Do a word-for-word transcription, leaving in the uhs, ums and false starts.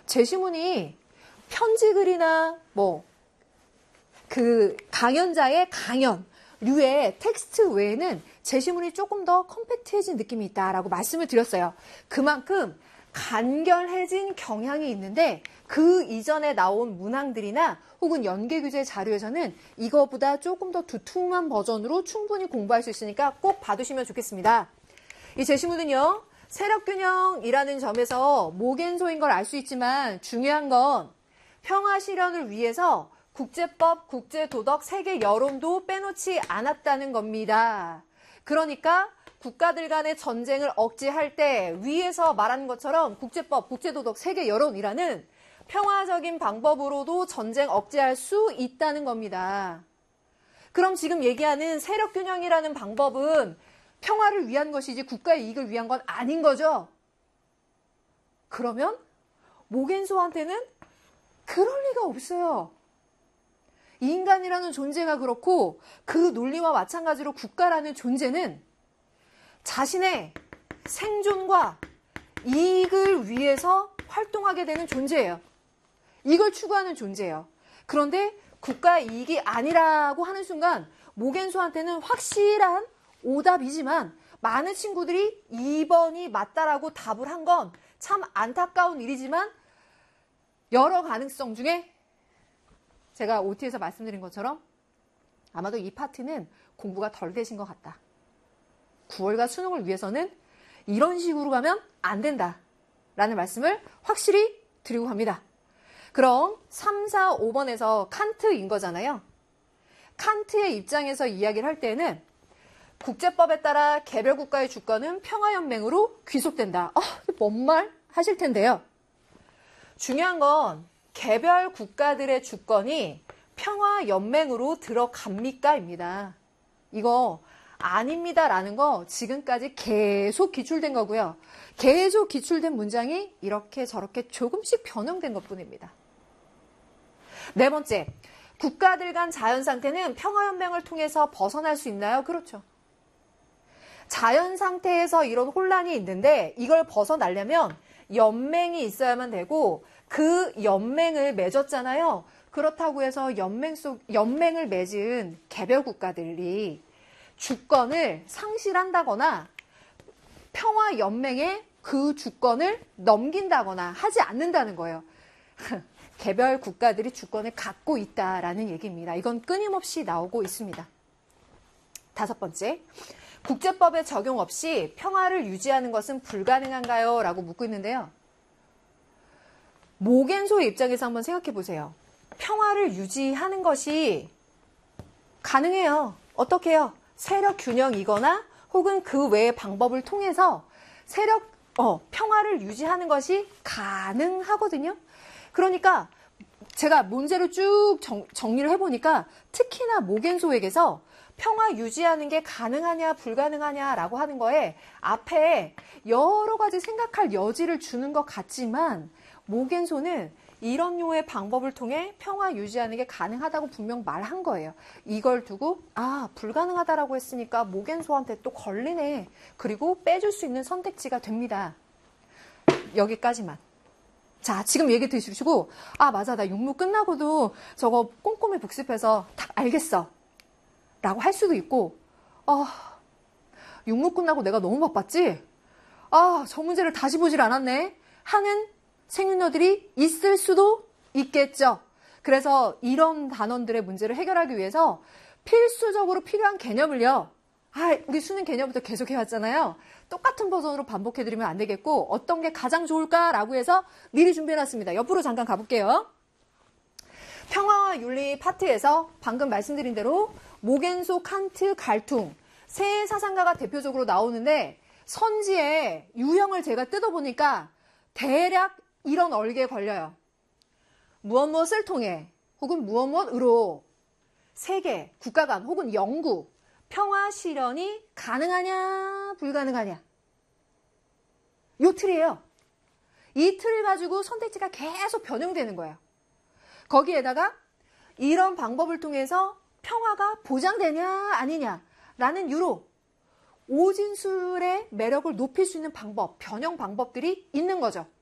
제시문이 편지글이나 뭐 그 강연자의 강연류의 텍스트 외에는 제시문이 조금 더 컴팩트해진 느낌이 있다라고 말씀을 드렸어요. 그만큼 간결해진 경향이 있는데 그 이전에 나온 문항들이나 혹은 연계규제 자료에서는 이거보다 조금 더 두툼한 버전으로 충분히 공부할 수 있으니까 꼭 봐두시면 좋겠습니다. 이 제시문은요, 세력균형이라는 점에서 모겐소인 걸 알 수 있지만 중요한 건 평화 실현을 위해서 국제법, 국제도덕, 세계 여론도 빼놓지 않았다는 겁니다. 그러니까 국가들 간의 전쟁을 억제할 때 위에서 말한 것처럼 국제법, 국제도덕, 세계 여론이라는 평화적인 방법으로도 전쟁 억제할 수 있다는 겁니다. 그럼 지금 얘기하는 세력균형이라는 방법은 평화를 위한 것이지 국가의 이익을 위한 건 아닌 거죠? 그러면 모겐소한테는 그럴 리가 없어요. 이 인간이라는 존재가 그렇고 그 논리와 마찬가지로 국가라는 존재는 자신의 생존과 이익을 위해서 활동하게 되는 존재예요. 이걸 추구하는 존재예요. 그런데 국가의 이익이 아니라고 하는 순간 모겐소한테는 확실한 오답이지만 많은 친구들이 이 번이 맞다라고 답을 한 건 참 안타까운 일이지만 여러 가능성 중에 제가 오티에서 말씀드린 것처럼 아마도 이 파트는 공부가 덜 되신 것 같다. 구월과 수능을 위해서는 이런 식으로 가면 안 된다 라는 말씀을 확실히 드리고 갑니다. 그럼 삼, 사, 오 번에서 칸트인 거잖아요. 칸트의 입장에서 이야기를 할 때는 국제법에 따라 개별 국가의 주권은 평화연맹으로 귀속된다. 어, 뭔 말 하실 텐데요. 중요한 건 개별 국가들의 주권이 평화연맹으로 들어갑니까?입니다. 이거 아닙니다라는 거 지금까지 계속 기출된 거고요. 계속 기출된 문장이 이렇게 저렇게 조금씩 변형된 것뿐입니다. 네 번째, 국가들 간 자연 상태는 평화연맹을 통해서 벗어날 수 있나요? 그렇죠. 자연 상태에서 이런 혼란이 있는데 이걸 벗어나려면 연맹이 있어야만 되고 그 연맹을 맺었잖아요. 그렇다고 해서 연맹 속, 연맹을 맺은 개별 국가들이 주권을 상실한다거나 평화연맹에 그 주권을 넘긴다거나 하지 않는다는 거예요. 개별 국가들이 주권을 갖고 있다라는 얘기입니다. 이건 끊임없이 나오고 있습니다. 다섯 번째, 국제법의 적용 없이 평화를 유지하는 것은 불가능한가요? 라고 묻고 있는데요. 모겐소의 입장에서 한번 생각해 보세요. 평화를 유지하는 것이 가능해요. 어떻게 해요? 세력 균형이거나 혹은 그 외의 방법을 통해서 세력, 어, 평화를 유지하는 것이 가능하거든요. 그러니까 제가 문제를 쭉 정, 정리를 해보니까 특히나 모겐소에게서 평화 유지하는 게 가능하냐 불가능하냐라고 하는 거에 앞에 여러 가지 생각할 여지를 주는 것 같지만 모겐소는 이런 류의 방법을 통해 평화 유지하는 게 가능하다고 분명 말한 거예요. 이걸 두고 아 불가능하다라고 했으니까 모겐소한테 또 걸리네. 그리고 빼줄 수 있는 선택지가 됩니다. 여기까지만. 자, 지금 얘기 들으시고 아 맞아 나 육무 끝나고도 저거 꼼꼼히 복습해서 다 알겠어 라고 할 수도 있고 아 육무 끝나고 내가 너무 바빴지? 아 저 문제를 다시 보질 않았네 하는 생윤녀들이 있을 수도 있겠죠. 그래서 이런 단원들의 문제를 해결하기 위해서 필수적으로 필요한 개념을요. 아, 우리 수능 개념부터 계속 해왔잖아요. 똑같은 버전으로 반복해드리면 안 되겠고 어떤 게 가장 좋을까라고 해서 미리 준비해놨습니다. 옆으로 잠깐 가볼게요. 평화와 윤리 파트에서 방금 말씀드린 대로 모겐소, 칸트, 갈퉁 세 사상가가 대표적으로 나오는데 선지의 유형을 제가 뜯어보니까 대략 이런 얼개에 걸려요. 무엇 무엇을 통해 혹은 무엇 무엇으로 세계, 국가 간 혹은 영구 평화 실현이 가능하냐 불가능하냐 이 틀이에요. 이 틀을 가지고 선택지가 계속 변형되는 거예요. 거기에다가 이런 방법을 통해서 평화가 보장되냐 아니냐라는 유로 오진술의 매력을 높일 수 있는 방법, 변형 방법들이 있는 거죠.